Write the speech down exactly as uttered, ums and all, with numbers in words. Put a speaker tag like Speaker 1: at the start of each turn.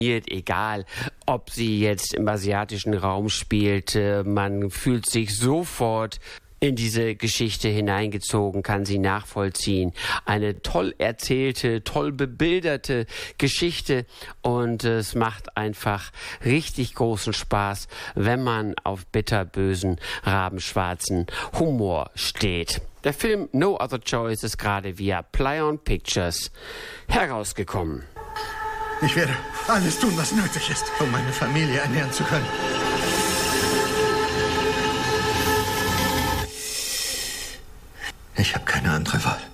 Speaker 1: Egal, ob sie jetzt im asiatischen Raum spielt, man fühlt sich sofort in diese Geschichte hineingezogen, kann sie nachvollziehen. Eine toll erzählte, toll bebilderte Geschichte und es macht einfach richtig großen Spaß, wenn man auf bitterbösen, rabenschwarzen Humor steht. Der Film No Other Choice ist gerade via Play-on Pictures herausgekommen.
Speaker 2: Ich werde alles tun, was nötig ist, um meine Familie ernähren zu können. Ich habe keine andere Wahl.